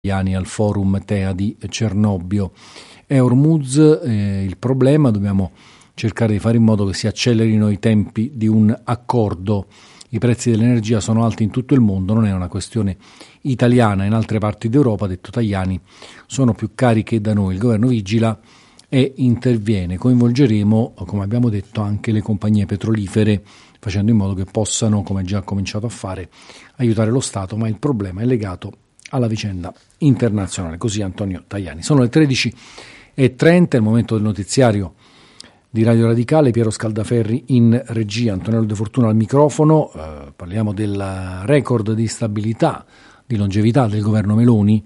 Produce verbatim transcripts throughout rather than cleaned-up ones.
italiani al forum TEA di Cernobbio. È Hormuz eh, il problema, dobbiamo cercare di fare in modo che si accelerino i tempi di un accordo. I prezzi dell'energia sono alti in tutto il mondo, non è una questione italiana, in altre parti d'Europa, detto Tajani, sono più cari che da noi. Il governo vigila e interviene. Coinvolgeremo, come abbiamo detto, anche le compagnie petrolifere, facendo in modo che possano, come già ha cominciato a fare, aiutare lo Stato, ma il problema è legato alla vicenda internazionale. Così Antonio Tajani. Sono le tredici e trenta, è il momento del notiziario di Radio Radicale. Piero Scaldaferri in regia, Antonello De Fortuna al microfono. Eh, parliamo del record di stabilità, di longevità del governo Meloni,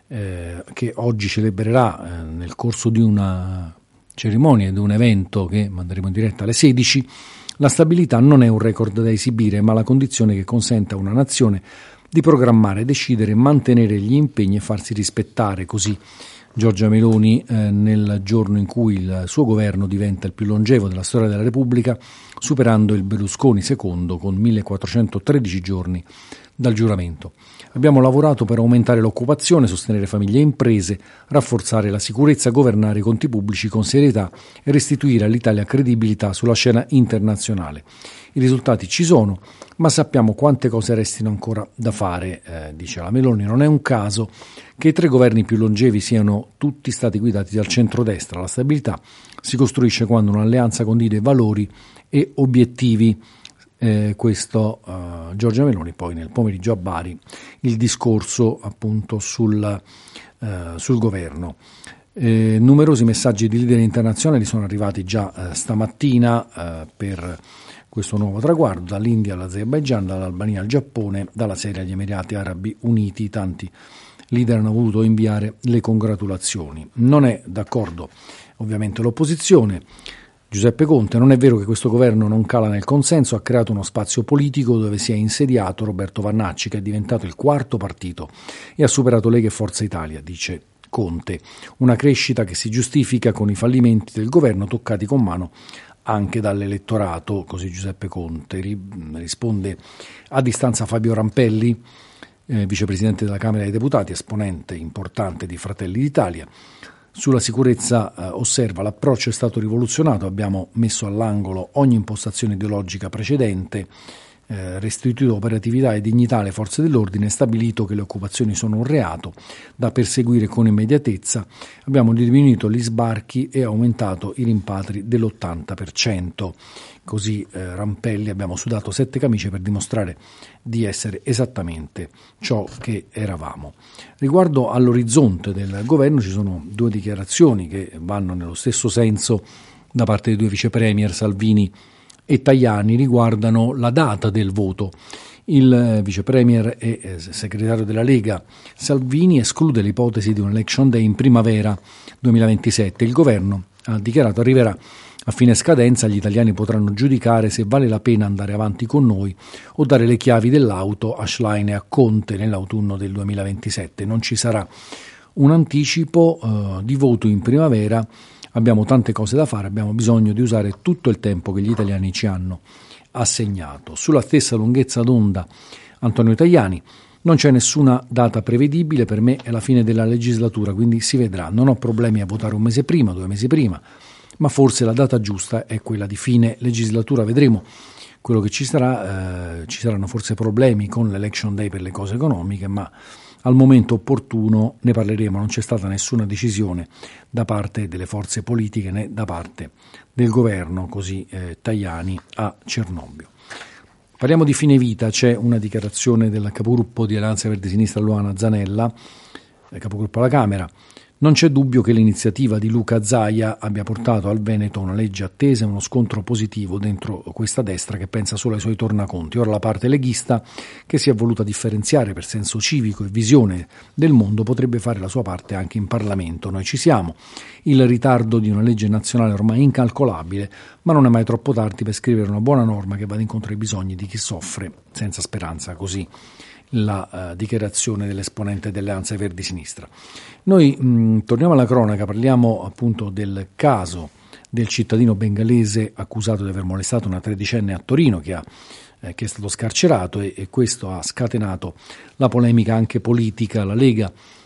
eh, che oggi celebrerà eh, nel corso di una cerimonia, di un evento che manderemo in diretta alle sedici. La stabilità non è un record da esibire, ma la condizione che consente a una nazione di programmare, decidere, mantenere gli impegni e farsi rispettare. Così Giorgia Meloni eh, nel giorno in cui il suo governo diventa il più longevo della storia della Repubblica, superando il Berlusconi secondo con millequattrocentotredici giorni dal giuramento. Abbiamo lavorato per aumentare l'occupazione, sostenere famiglie e imprese, rafforzare la sicurezza, governare i conti pubblici con serietà e restituire all'Italia credibilità sulla scena internazionale. I risultati ci sono, ma sappiamo quante cose restino ancora da fare, eh, dice la Meloni. Non è un caso che i tre governi più longevi siano tutti stati guidati dal centrodestra. La stabilità si costruisce quando un'alleanza condivide valori e obiettivi. Eh, questo uh, Giorgia Meloni, poi nel pomeriggio a Bari il discorso appunto sul, uh, sul governo. Eh, numerosi messaggi di leader internazionali sono arrivati già uh, stamattina uh, per questo nuovo traguardo, dall'India all'Azerbaigian, dall'Albania al Giappone, dalla Siria agli Emirati Arabi Uniti. Tanti leader hanno voluto inviare le congratulazioni. Non è d'accordo ovviamente l'opposizione. Giuseppe Conte: non è vero che questo governo non cala nel consenso, ha creato uno spazio politico dove si è insediato Roberto Vannacci, che è diventato il quarto partito e ha superato Lega e Forza Italia, dice Conte. Una crescita che si giustifica con i fallimenti del governo toccati con mano anche dall'elettorato, così Giuseppe Conte. Risponde a distanza Fabio Rampelli, eh, vicepresidente della Camera dei Deputati, esponente importante di Fratelli d'Italia. Sulla sicurezza eh, osserva: l'approccio è stato rivoluzionato, abbiamo messo all'angolo ogni impostazione ideologica precedente, eh, restituito operatività e dignità alle forze dell'ordine, stabilito che le occupazioni sono un reato da perseguire con immediatezza, abbiamo diminuito gli sbarchi e aumentato i rimpatri dell'ottanta per cento. Così eh, Rampelli: abbiamo sudato sette camicie per dimostrare di essere esattamente ciò che eravamo. Riguardo all'orizzonte del governo ci sono due dichiarazioni che vanno nello stesso senso da parte dei due vice premier Salvini e Tajani, riguardano la data del voto. Il eh, vice premier e eh, segretario della Lega Salvini esclude l'ipotesi di un election day in primavera duemilaventisette. Il governo ha dichiarato arriverà a fine scadenza, gli italiani potranno giudicare se vale la pena andare avanti con noi o dare le chiavi dell'auto a Schlein e a Conte nell'autunno del duemilaventisette. Non ci sarà un anticipo uh, di voto in primavera, abbiamo tante cose da fare, abbiamo bisogno di usare tutto il tempo che gli italiani ci hanno assegnato. Sulla stessa lunghezza d'onda Antonio Tajani: non c'è nessuna data prevedibile, per me è la fine della legislatura, quindi si vedrà, non ho problemi a votare un mese prima, due mesi prima, ma forse la data giusta è quella di fine legislatura. Vedremo quello che ci sarà, eh, ci saranno forse problemi con l'election day per le cose economiche, ma al momento opportuno ne parleremo. Non c'è stata nessuna decisione da parte delle forze politiche né da parte del governo, così eh, Tajani a Cernobbio. Parliamo di fine vita. C'è una dichiarazione del capogruppo di Alleanza Verdi Sinistra Luana Zanella, capogruppo alla Camera. Non c'è dubbio che l'iniziativa di Luca Zaia abbia portato al Veneto una legge attesa e uno scontro positivo dentro questa destra che pensa solo ai suoi tornaconti. Ora la parte leghista, che si è voluta differenziare per senso civico e visione del mondo, potrebbe fare la sua parte anche in Parlamento. Noi ci siamo. Il ritardo di una legge nazionale è ormai incalcolabile, ma non è mai troppo tardi per scrivere una buona norma che vada incontro ai bisogni di chi soffre senza speranza. Così la uh, dichiarazione dell'esponente dell'Alleanza Verdi Sinistra. Noi mh, torniamo alla cronaca, parliamo appunto del caso del cittadino bengalese accusato di aver molestato una tredicenne a Torino che, ha, eh, che è stato scarcerato e, e questo ha scatenato la polemica anche politica. La Lega